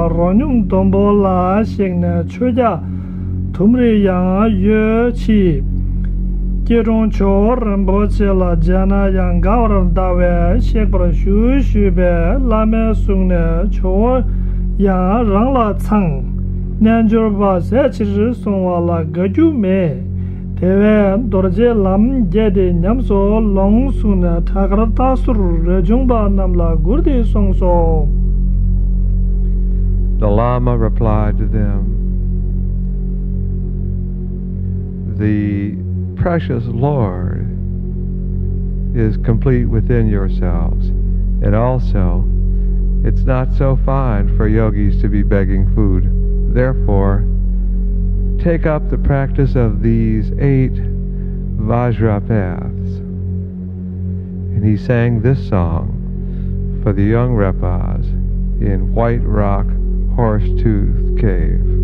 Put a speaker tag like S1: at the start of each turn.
S1: Ronum Dombola Signa Chuja Tumri Yang Yu Chi Kirong Cho Ramboche La Jana Yang Gauram Dawe Shekbra Shu Shube Lame Sungne Cho Yang Rangla Tsang Nanjurba Sechir Songwa La Gaju Me Tewe Dorje Lam Jede Nyamso Long Suna Takra Tasur Rejungba Namla Gurdi Songso.
S2: The Lama replied to them, "The precious Lord is complete within yourselves, and also it's not so fine for yogis to be begging food. Therefore, take up the practice of these 8 Vajra paths." And he sang this song for the young Repas in White Rock Horsetooth Cave.